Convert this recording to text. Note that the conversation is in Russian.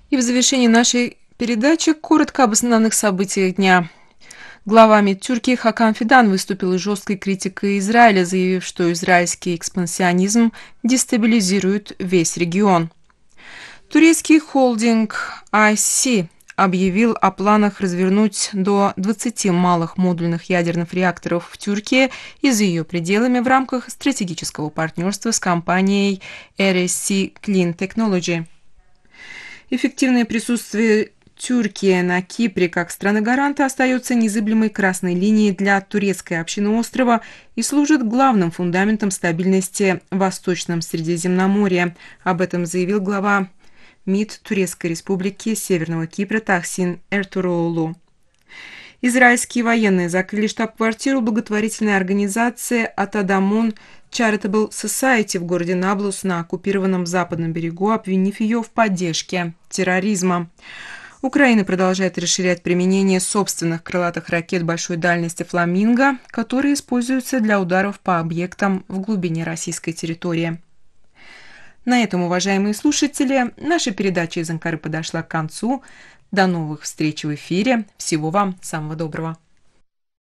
И в завершении нашей передачи коротко об основных событиях дня. Глава МИД Тюркии Хакан Фидан выступил с жесткой критикой Израиля, заявив, что израильский экспансионизм дестабилизирует весь регион. Турецкий холдинг IC объявил о планах развернуть до 20 малых модульных ядерных реакторов в Тюркии и за ее пределами в рамках стратегического партнерства с компанией RSC Clean Technology. Эффективное присутствие Тюркии на Кипре как страны-гаранта остается незыблемой красной линией для турецкой общины острова и служит главным фундаментом стабильности в Восточном Средиземноморье. Об этом заявил глава МИД Турецкой Республики Северного Кипра Тахсин Эртугрулу. Израильские военные закрыли штаб-квартиру благотворительной организации Атадамун Charitable Society в городе Наблус на оккупированном западном берегу, обвинив ее в поддержке терроризма. Украина продолжает расширять применение собственных крылатых ракет большой дальности «Фламинго», которые используются для ударов по объектам в глубине российской территории. На этом, уважаемые слушатели, наша передача из Анкары подошла к концу. До новых встреч в эфире. Всего вам самого доброго.